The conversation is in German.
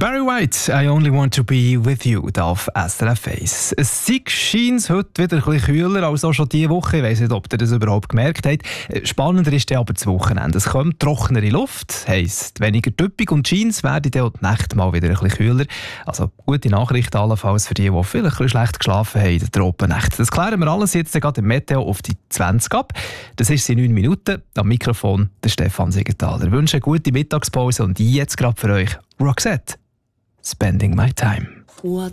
Barry White, I only want to be with you, auf SRF 1. Es scheint heute wieder ein bisschen kühler als auch schon diese Woche. Ich weiss nicht, ob ihr das überhaupt gemerkt habt. Spannender ist dann aber das Wochenende. Es kommt trockenere Luft, heisst weniger Tüppig und Jeans werden dann auch die Nacht mal wieder ein bisschen kühler. Also gute Nachricht allenfalls für die vielleicht ein bisschen schlecht geschlafen haben in der Tropennacht. Das klären wir alles jetzt gerade im Meteo auf die 20 ab. Das ist in 9 Minuten. Am Mikrofon der Stefan Siegenthaler. Ich wünsche eine gute Mittagspause und jetzt gerade für euch Roxette. Spending my time. What